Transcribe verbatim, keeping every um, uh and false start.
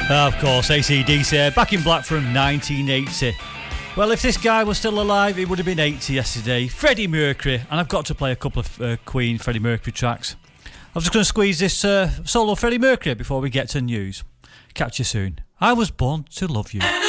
Of course, A C D C, Back in Black from nineteen eighty. Well, if this guy was still alive, he would have been eighty yesterday. Freddie Mercury, and I've got to play a couple of uh, Queen Freddie Mercury tracks. I'm just going to squeeze this uh, solo Freddie Mercury before we get to news. Catch you soon. I was born to love you.